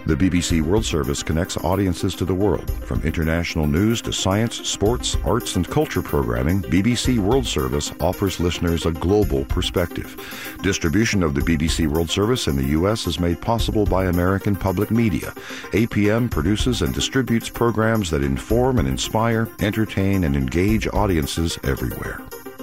The BBC World Service connects audiences to the world. From international news to science, sports, arts, and culture programming, BBC World Service offers listeners a global perspective. Distribution of the BBC World Service in the U.S. is made possible by American Public Media. APM produces and distributes programs that inform and inspire, entertain, and engage audiences everywhere.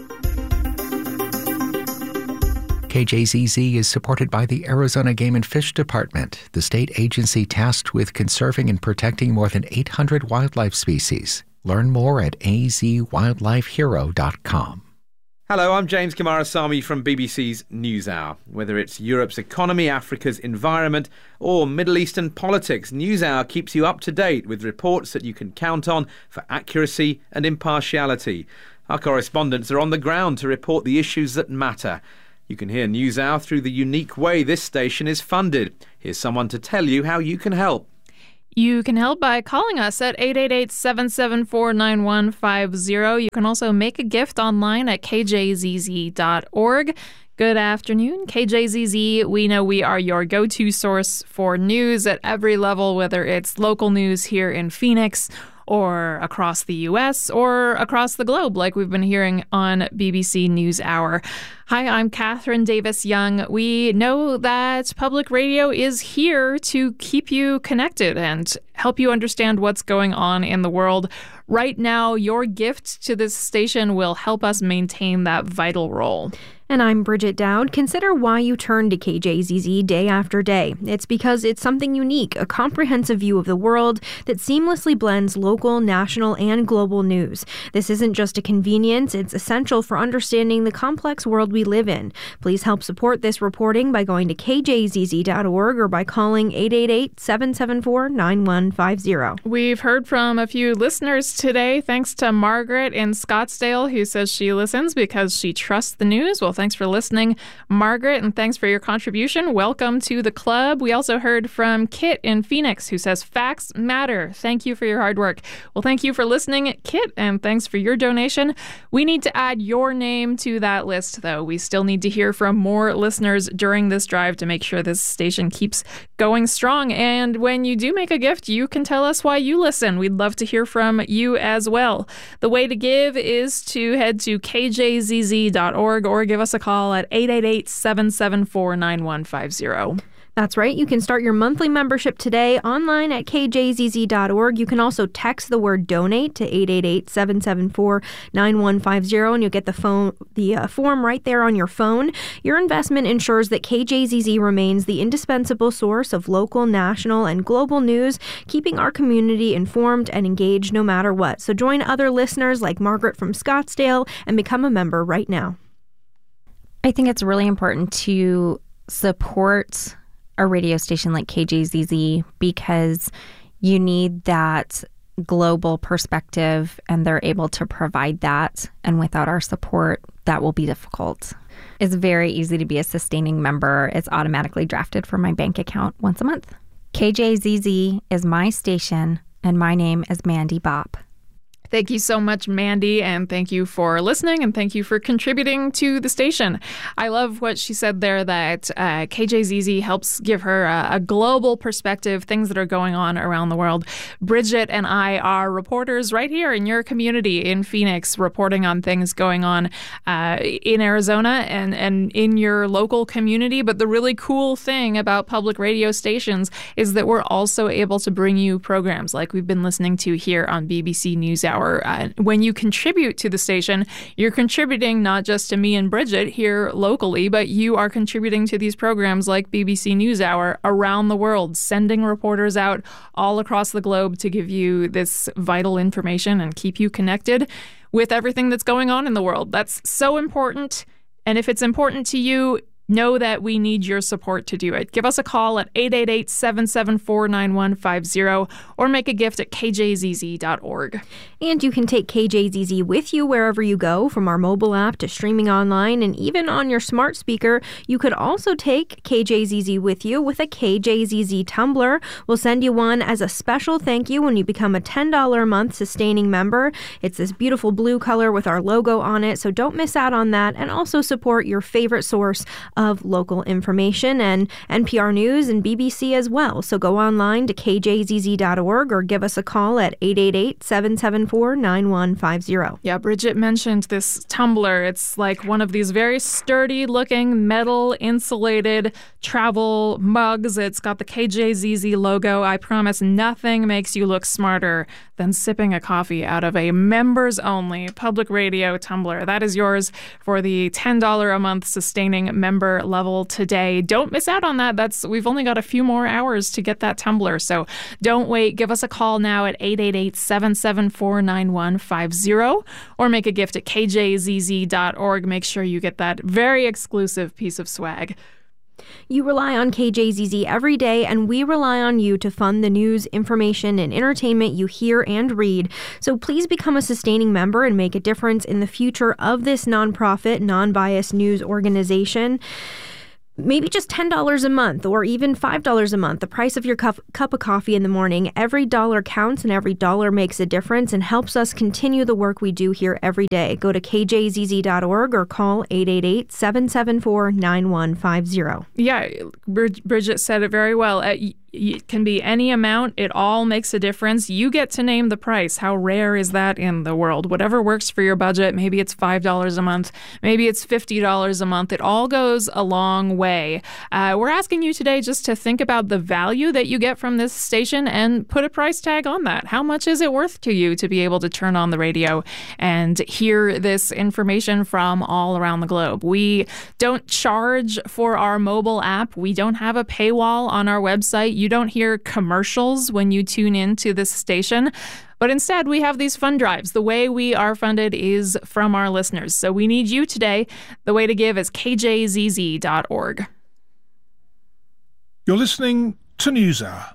KJZZ is supported by the Arizona Game and Fish Department, the state agency tasked with conserving and protecting more than 800 wildlife species. Learn more at azwildlifehero.com. Hello, I'm James Kamarasamy from BBC's NewsHour. Whether it's Europe's economy, Africa's environment, or Middle Eastern politics, NewsHour keeps you up to date with reports that you can count on for accuracy and impartiality. Our correspondents are on the ground to report the issues that matter. You can hear NewsHour through the unique way this station is funded. Here's someone to tell you how you can help. You can help by calling us at 888-774-9150. You can also make a gift online at kjzz.org. Good afternoon, KJZZ. We know we are your go-to source for news at every level, whether it's local news here in Phoenix or across the U.S. or across the globe, like we've been hearing on BBC NewsHour. Hi, I'm Catherine Davis-Young. We know that public radio is here to keep you connected and help you understand what's going on in the world. Right now, your gift to this station will help us maintain that vital role. And I'm Bridget Dowd. Consider why you turn to KJZZ day after day. It's because it's something unique, a comprehensive view of the world that seamlessly blends local, national, and global news. This isn't just a convenience, it's essential for understanding the complex world we live in. Please help support this reporting by going to kjzz.org or by calling 888-774-9150. We've heard from a few listeners today, thanks to Margaret in Scottsdale, who says she listens because she trusts the news. Well, thanks for listening, Margaret, and thanks for your contribution. Welcome to the club. We also heard from Kit in Phoenix, who says, facts matter. Thank you for your hard work. Well, thank you for listening, Kit, and thanks for your donation. We need to add your name to that list, though. We still need to hear from more listeners during this drive to make sure this station keeps going strong. And when you do make a gift, you can tell us why you listen. We'd love to hear from you as well. The way to give is to head to kjzz.org or give us a call at 888-774-9150. That's right. You can start your monthly membership today online at kjzz.org. You can also text the word donate to 888-774-9150 and you'll get the form right there on your phone. Your investment ensures that KJZZ remains the indispensable source of local, national, and global news, keeping our community informed and engaged no matter what. So join other listeners like Margaret from Scottsdale and become a member right now. I think it's really important to support a radio station like KJZZ because you need that global perspective and they're able to provide that. And without our support, that will be difficult. It's very easy to be a sustaining member. It's automatically drafted from my bank account once a month. KJZZ is my station and my name is Mandy Bopp. Thank you so much, Mandy, and thank you for listening, and thank you for contributing to the station. I love what she said there, that KJZZ helps give her a global perspective, things that are going on around the world. Bridget and I are reporters right here in your community in Phoenix, reporting on things going on in Arizona and in your local community. But the really cool thing about public radio stations is that we're also able to bring you programs like we've been listening to here on BBC NewsHour. When you contribute to the station, you're contributing not just to me and Bridget here locally, but you are contributing to these programs like BBC NewsHour around the world, sending reporters out all across the globe to give you this vital information and keep you connected with everything that's going on in the world. That's so important. And if it's important to you, know that we need your support to do it. Give us a call at 888-774-9150 or make a gift at kjzz.org. And you can take KJZZ with you wherever you go, from our mobile app to streaming online and even on your smart speaker. You could also take KJZZ with you with a KJZZ tumbler. We'll send you one as a special thank you when you become a $10 a month sustaining member. It's this beautiful blue color with our logo on it, so don't miss out on that, and also support your favorite source of local information and NPR News and BBC as well. So go online to kjzz.org or give us a call at 888-774-9150. Yeah, Bridget mentioned this tumbler. It's like one of these very sturdy-looking metal insulated travel mugs. It's got the KJZZ logo. I promise nothing makes you look smarter than sipping a coffee out of a members-only public radio tumbler. That is yours for the $10 a month sustaining member level today. Don't miss out on that. We've only got a few more hours to get that tumbler, so don't wait. Give us a call now at 888-774-9150 or make a gift at kjzz.org. Make sure you get that very exclusive piece of swag. You rely on KJZZ every day, and we rely on you to fund the news, information, and entertainment you hear and read. So please become a sustaining member and make a difference in the future of this nonprofit, non-biased news organization. Maybe just $10 a month or even $5 a month, the price of your cup of coffee in the morning. Every dollar counts and every dollar makes a difference and helps us continue the work we do here every day. Go to kjzz.org or call 888-774-9150. Yeah, Bridget said it very well. It can be any amount. It all makes a difference. You get to name the price. How rare is that in the world? Whatever works for your budget. Maybe it's $5 a month. Maybe it's $50 a month. It all goes a long way. We're asking you today just to think about the value that you get from this station and put a price tag on that. How much is it worth to you to be able to turn on the radio and hear this information from all around the globe? We don't charge for our mobile app. We don't have a paywall on our website. You don't hear commercials when you tune into this station, but instead we have these fund drives. The way we are funded is from our listeners. So we need you today. The way to give is kjzz.org. You're listening to NewsHour.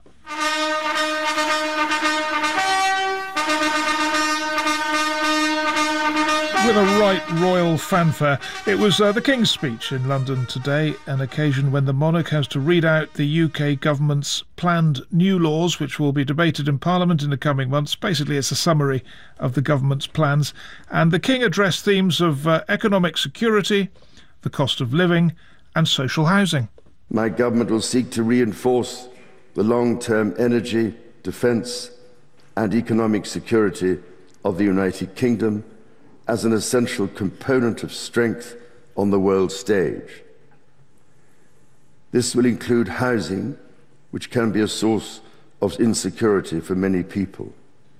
With a right royal fanfare. It was the King's speech in London today, an occasion when the monarch has to read out the UK government's planned new laws, which will be debated in Parliament in the coming months. Basically, it's a summary of the government's plans. And the King addressed themes of economic security, the cost of living, and social housing. My government will seek to reinforce the long-term energy, defence, and economic security of the United Kingdom as an essential component of strength on the world stage. This will include housing, which can be a source of insecurity for many people.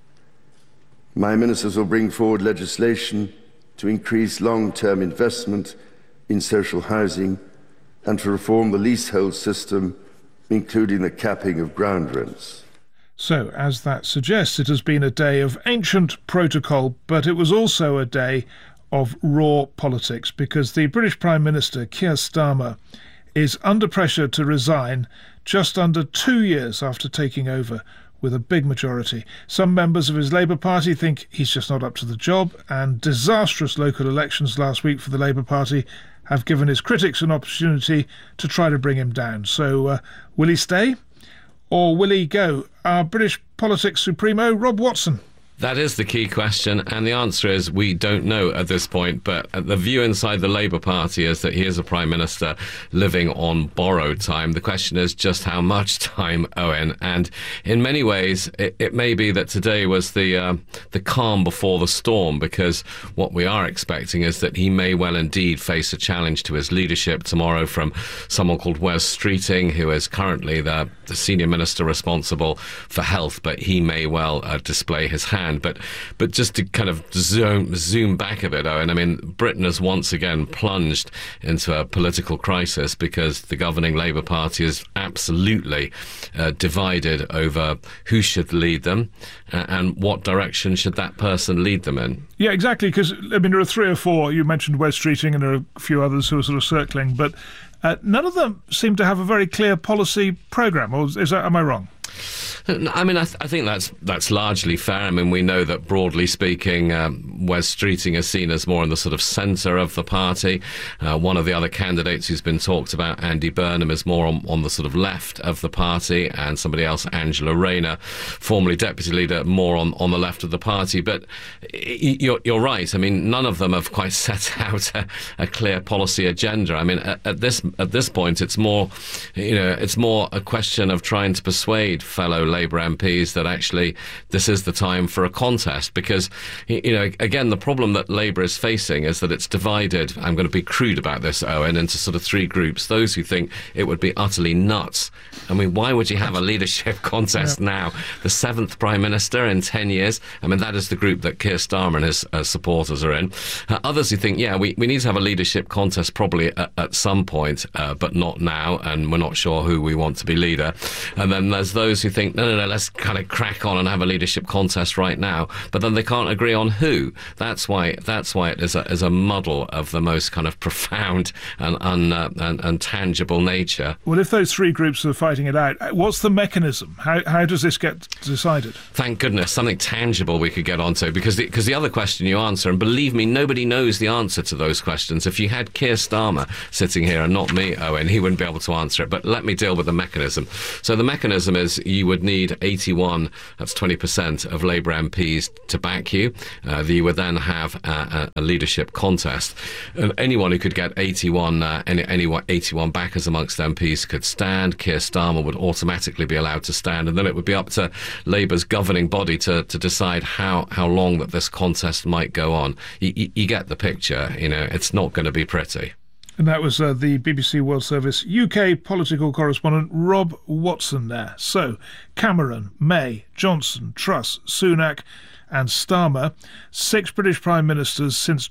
My ministers will bring forward legislation to increase long-term investment in social housing and to reform the leasehold system, including the capping of ground rents. So, as that suggests, it has been a day of ancient protocol, but it was also a day of raw politics, because the British Prime Minister, Keir Starmer, is under pressure to resign just under 2 years after taking over with a big majority. Some members of his Labour Party think he's just not up to the job, and disastrous local elections last week for the Labour Party have given his critics an opportunity to try to bring him down. So, will he stay? Or will he go? Our British politics supremo, Rob Watson. That is the key question, and the answer is we don't know at this point, but the view inside the Labour Party is that he is a Prime Minister living on borrowed time. The question is just how much time, Owen, and in many ways it may be that today was the calm before the storm, because what we are expecting is that he may well indeed face a challenge to his leadership tomorrow from someone called Wes Streeting, who is currently the Senior Minister responsible for health, but he may well display his hand. But just to kind of zoom back a bit, Owen, I mean, Britain has once again plunged into a political crisis because the governing Labour Party is absolutely divided over who should lead them and what direction should that person lead them in. Yeah, exactly, because, I mean, there are 3 or 4. You mentioned Wes Streeting, and there are a few others who are sort of circling, but none of them seem to have a very clear policy programme, or am I wrong? I mean, I think that's largely fair. I mean, we know that broadly speaking, Wes Streeting is seen as more in the sort of centre of the party. One of the other candidates who's been talked about, Andy Burnham, is more on the sort of left of the party, and somebody else, Angela Rayner, formerly deputy leader, more on the left of the party. But you're right. I mean, none of them have quite set out a clear policy agenda. I mean, at this point, it's more a question of trying to persuade fellow Labour MPs that actually this is the time for a contest, because, again, the problem that Labour is facing is that it's divided, I'm going to be crude about this, Owen, into sort of three groups. Those who think it would be utterly nuts. I mean, why would you have a leadership contest now? The 7th Prime Minister in 10 years? I mean, that is the group that Keir Starmer and his supporters are in. Others who think, we need to have a leadership contest probably at some point, but not now, and we're not sure who we want to be leader. And then there's those who think, no, let's kind of crack on and have a leadership contest right now, but then they can't agree on who. That's why it is a muddle of the most kind of profound and tangible nature. Well, if those three groups are fighting it out, what's the mechanism? How does this get decided? Thank goodness, something tangible we could get onto, because the other question you answer, and believe me, nobody knows the answer to those questions. If you had Keir Starmer sitting here and not me, Owen, he wouldn't be able to answer it. But let me deal with the mechanism. So the mechanism is you would need 81, that's 20% of Labour MPs to back you. You would then have a leadership contest. And anyone who could get 81 backers amongst MPs could stand. Keir Starmer would automatically be allowed to stand, and then it would be up to Labour's governing body to decide how long that this contest might go on. You get the picture. It's not going to be pretty. And that was the BBC World Service UK political correspondent Rob Watson there. So, Cameron, May, Johnson, Truss, Sunak and Starmer, 6 British Prime Ministers since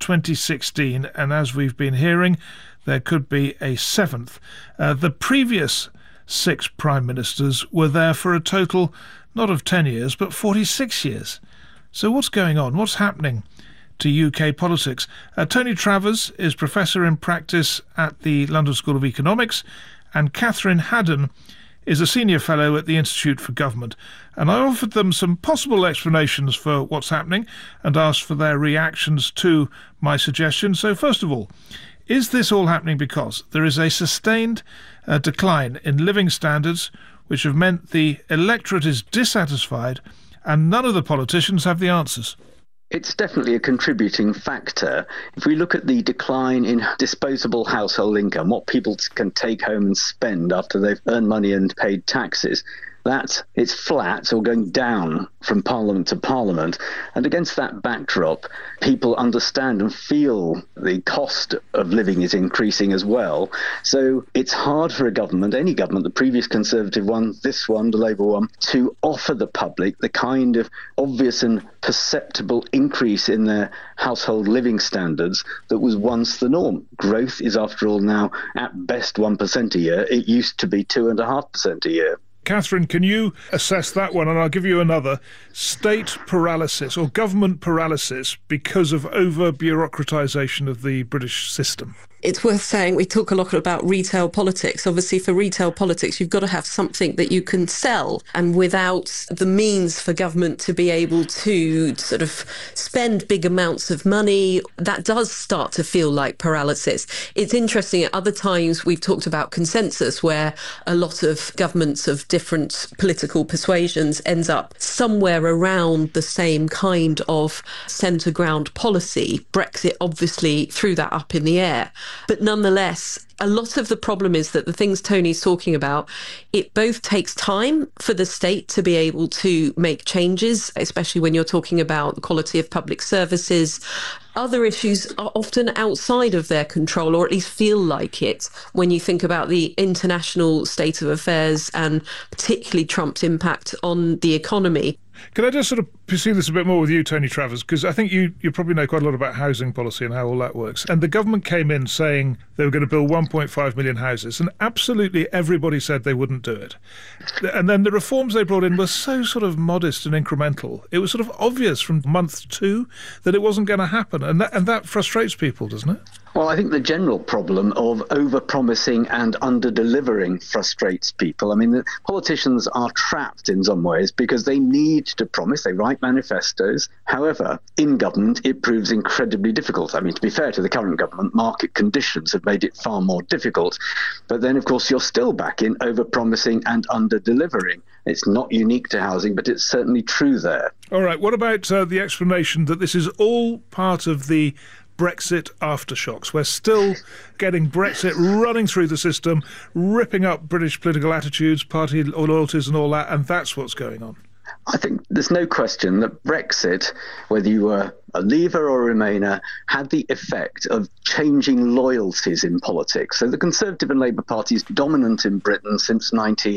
2016, and as we've been hearing, there could be a 7th. The previous 6 Prime Ministers were there for a total, not of 10 years, but 46 years. So what's going on? What's happening to UK politics? Tony Travers is Professor in Practice at the London School of Economics, and Catherine Haddon is a Senior Fellow at the Institute for Government. And I offered them some possible explanations for what's happening and asked for their reactions to my suggestions. So first of all, is this all happening because there is a sustained decline in living standards, which have meant the electorate is dissatisfied and none of the politicians have the answers? It's definitely a contributing factor. If we look at the decline in disposable household income, what people can take home and spend after they've earned money and paid taxes, that it's flat or going down from parliament to parliament. And against that backdrop, people understand and feel the cost of living is increasing as well. So it's hard for a government, any government, the previous Conservative one, this one, the Labour one, to offer the public the kind of obvious and perceptible increase in their household living standards that was once the norm. Growth is, after all, now at best 1% a year. It used to be 2.5% a year. Catherine, can you assess that one? And I'll give you another. State paralysis or government paralysis because of over-bureaucratisation of the British system. It's worth saying we talk a lot about retail politics. Obviously, for retail politics, you've got to have something that you can sell. And without the means for government to be able to sort of spend big amounts of money, that does start to feel like paralysis. It's interesting, at other times we've talked about consensus, where a lot of governments of different political persuasions ends up somewhere around the same kind of centre ground policy. Brexit obviously threw that up in the air. But nonetheless, a lot of the problem is that the things Tony's talking about, it both takes time for the state to be able to make changes, especially when you're talking about the quality of public services. Other issues are often outside of their control, or at least feel like it, when you think about the international state of affairs and particularly Trump's impact on the economy. Can I just sort of pursue this a bit more with you, Tony Travers? Because I think you probably know quite a lot about housing policy and how all that works. And the government came in saying they were going to build 1.5 million houses, and absolutely everybody said they wouldn't do it. And then the reforms they brought in were so sort of modest and incremental. It was sort of obvious from month 2 that it wasn't going to happen. And that frustrates people, doesn't it? Well, I think the general problem of over-promising and under-delivering frustrates people. I mean, the politicians are trapped in some ways because they need to promise, they write manifestos. However, in government, it proves incredibly difficult. I mean, to be fair to the current government, market conditions have made it far more difficult. But then, of course, you're still back in over-promising and under-delivering. It's not unique to housing, but it's certainly true there. All right, what about the explanation that this is all part of the Brexit aftershocks? We're still getting Brexit running through the system, ripping up British political attitudes, party loyalties and all that, and that's what's going on. I think there's no question that Brexit, whether you were a Leaver or a Remainer, had the effect of changing loyalties in politics. So the Conservative and Labour parties dominant in Britain since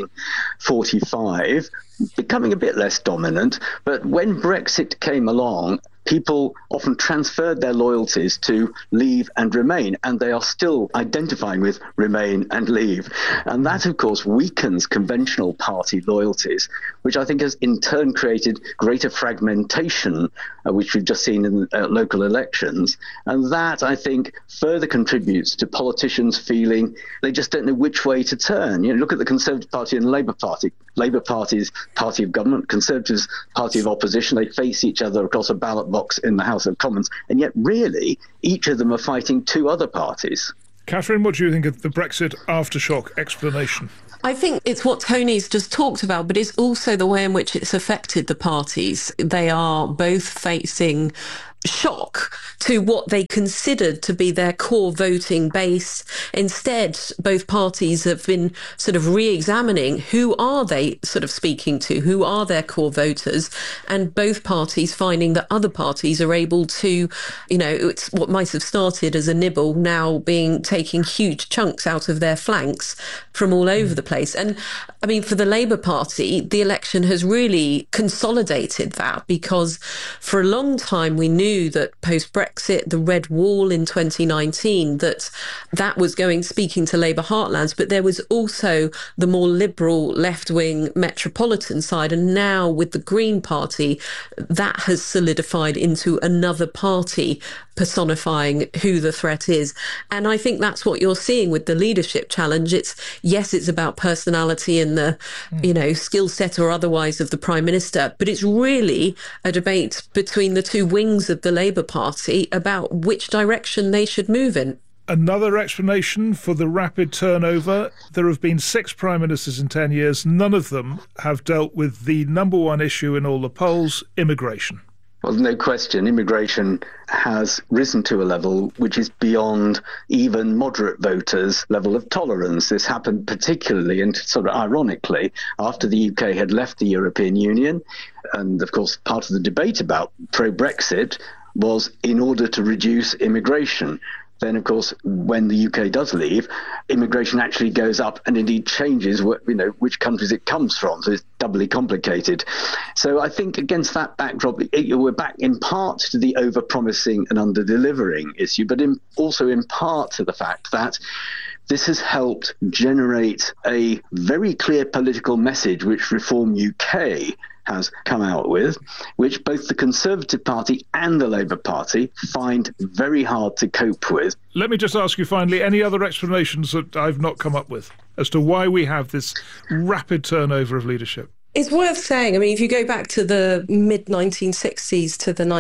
1945, becoming a bit less dominant, but when Brexit came along, people often transferred their loyalties to Leave and Remain, and they are still identifying with Remain and Leave. And that, of course, weakens conventional party loyalties, which I think has in turn created greater fragmentation, which we've just seen in local elections. And that, I think, further contributes to politicians feeling they just don't know which way to turn. You know, look at the Conservative Party and the Labour Party. Labour Party is party of government, Conservatives party of opposition. They face each other across a ballot box in the House of Commons, and yet really each of them are fighting two other parties. Catherine, what do you think of the Brexit aftershock explanation? I think it's what Tony's just talked about, but it's also the way in which it's affected the parties. They are both facing shock to what they considered to be their core voting base. Instead, both parties have been sort of re-examining who are they sort of speaking to, who are their core voters, and both parties finding that other parties are able to, you know, it's what might have started as a nibble now taking huge chunks out of their flanks from all over the place. And I mean, for the Labour Party, the election has really consolidated that, because for a long time we knew that post-Brexit, the Red Wall in 2019, that was speaking to Labour heartlands, but there was also the more liberal left-wing metropolitan side. And now with the Green Party, that has solidified into another party personifying who the threat is. And I think that's what you're seeing with the leadership challenge. It's about personality and the, skill set or otherwise of the Prime Minister, but it's really a debate between the two wings of the Labour Party about which direction they should move in. Another explanation for the rapid turnover: there have been 6 prime ministers in 10 years. None of them have dealt with the number one issue in all the polls, immigration. Well, no question, immigration has risen to a level which is beyond even moderate voters' level of tolerance. This happened particularly and sort of ironically after the UK had left the European Union. And of course, part of the debate about pro-Brexit was in order to reduce immigration. Then, of course, when the UK does leave, immigration actually goes up and indeed changes which countries it comes from. So it's doubly complicated. So I think against that backdrop, we're back in part to the over-promising and under-delivering issue, but also in part to the fact that this has helped generate a very clear political message which Reform UK has come out with, which both the Conservative Party and the Labour Party find very hard to cope with. Let me just ask you finally, any other explanations that I've not come up with as to why we have this rapid turnover of leadership? It's worth saying, I mean, if you go back to the mid-1960s to the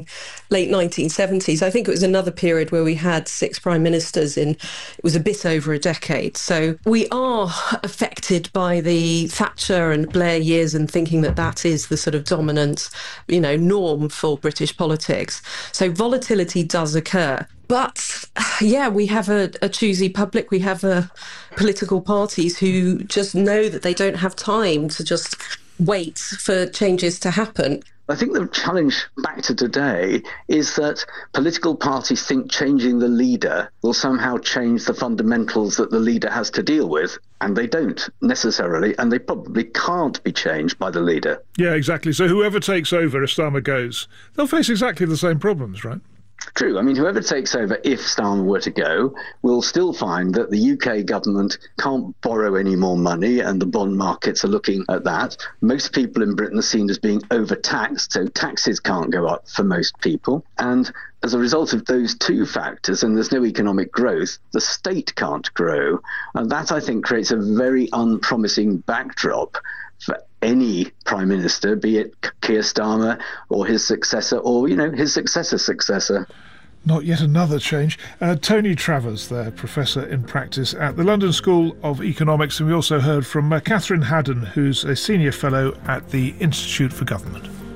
late 1970s, I think it was another period where we had 6 prime ministers it was a bit over a decade. So we are affected by the Thatcher and Blair years and thinking that is the sort of dominant, norm for British politics. So volatility does occur. But, yeah, we have a choosy public. We have political parties who just know that they don't have time to just wait for changes to happen. I think the challenge back to today is that political parties think changing the leader will somehow change the fundamentals that the leader has to deal with, and they don't necessarily, and they probably can't be changed by the leader. Yeah, exactly. So whoever takes over, if Starmer goes, they'll face exactly the same problems, right? True. I mean, whoever takes over, if Starmer were to go, will still find that the UK government can't borrow any more money, and the bond markets are looking at that. Most people in Britain are seen as being overtaxed, so taxes can't go up for most people. And as a result of those two factors, and there's no economic growth, the state can't grow. And that, I think, creates a very unpromising backdrop for any prime minister, be it Keir Starmer or his successor or, his successor's successor. Not yet another change. Tony Travers there, Professor in Practice at the London School of Economics. And we also heard from Catherine Haddon, who's a Senior Fellow at the Institute for Government.